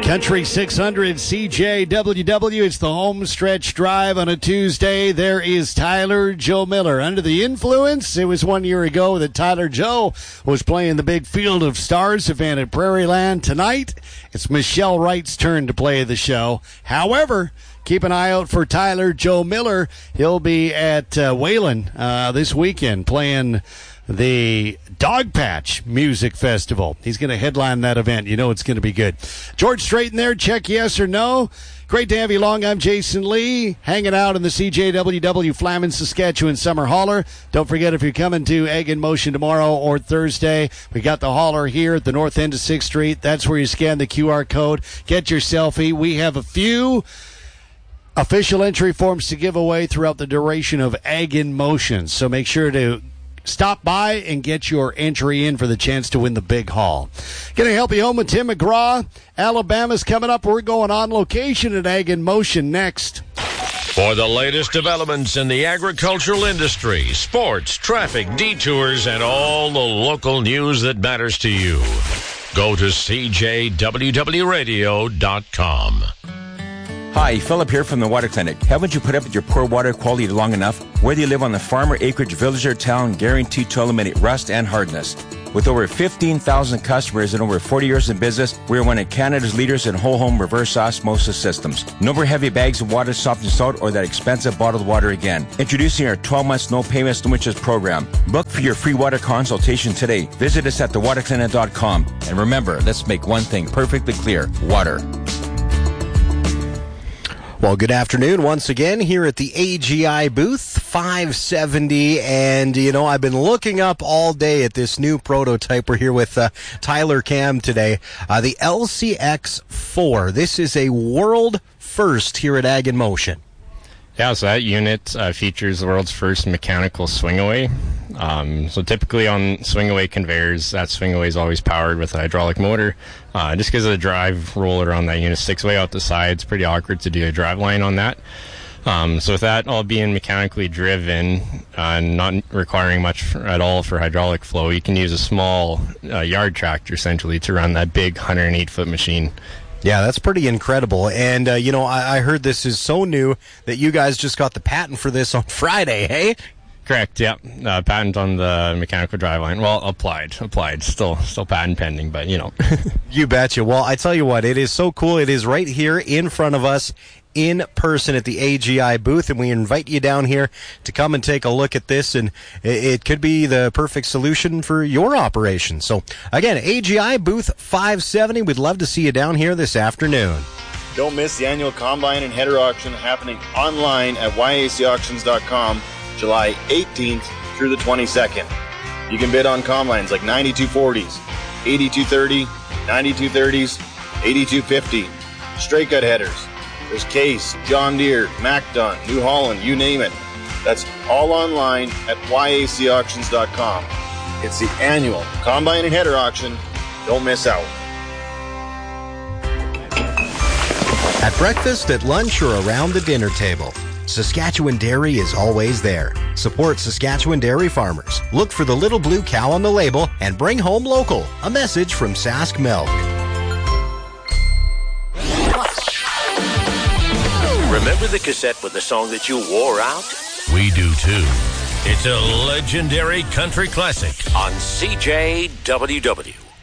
Country 600 CJWW. It's the home stretch drive on a Tuesday. There is Tyler Joe Miller. Under the influence, it was 1 year ago that Tyler Joe was playing the big Field of Stars event at Prairie Land. Tonight, it's Michelle Wright's turn to play the show. However, keep an eye out for Tyler Joe Miller. He'll be at Wayland this weekend playing the Dog Patch Music Festival. He's going to headline that event. You know it's going to be good. George Straighten there. Check yes or no. Great to have you along. I'm Jason Lee, hanging out in the CJWW Flamin, Saskatchewan Summer Hauler. Don't forget, if you're coming to Egg in Motion tomorrow or Thursday, we got the hauler here at the north end of 6th Street. That's where you scan the QR code. Get your selfie. We have a few official entry forms to give away throughout the duration of Egg in Motion. So make sure to stop by and get your entry in for the chance to win the big haul. Going to help you home with Tim McGraw. Alabama's coming up. We're going on location at Egg in Motion next. For the latest developments in the agricultural industry, sports, traffic, detours, and all the local news that matters to you, go to CJWWRadio.com. Hi, Philip here from the Water Clinic. Haven't you put up with your poor water quality long enough? Whether you live on the farm or acreage, village or town, guaranteed to eliminate rust and hardness. With over 15,000 customers and over 40 years in business, we are one of Canada's leaders in whole home reverse osmosis systems. No more heavy bags of water, softened salt, or that expensive bottled water again. Introducing our 12 months no payments, no interest program. Book for your free water consultation today. Visit us at thewaterclinic.com. And remember, let's make one thing perfectly clear: water. Well, good afternoon once again here at the AGI booth, 570, and, you know, I've been looking up all day at this new prototype. We're here with Tyler Cam today, the LCX4. This is a world first here at Ag in Motion. Yeah, so that unit features the world's first mechanical swing-away. So typically on swing-away conveyors, that swing-away is always powered with a hydraulic motor. Just because of the drive roller on that unit sticks way out the side, it's pretty awkward to do a drive line on that. So with that all being mechanically driven and not requiring much at all for hydraulic flow, you can use a small yard tractor essentially to run that big 108-foot machine. Yeah, that's pretty incredible. And, you know, I heard this is so new that you guys just got the patent for this on Friday, hey? Correct, yeah. Patent on the mechanical driveline. Well, applied. Still patent pending, but, you know. You betcha. Well, I tell you what, it is so cool. It is right here in front of us in person at the AGI booth, and we invite you down here to come and take a look at this, and it could be the perfect solution for your operation. So, again, AGI booth 570. We'd love to see you down here this afternoon. Don't miss the annual Combine and Header Auction happening online at yacauctions.com July 18th through the 22nd. You can bid on combines like 9240s, 8230, 9230s, 8250, straight cut headers. There's Case, John Deere, MacDon, New Holland, you name it. That's all online at yacauctions.com. It's the annual Combine and Header Auction. Don't miss out. At breakfast, at lunch, or around the dinner table, Saskatchewan Dairy is always there. Support Saskatchewan dairy farmers. Look for the little blue cow on the label and bring home local. A message from Sask Milk. Remember the cassette with the song that you wore out? We do too. It's a legendary country classic on CJWW.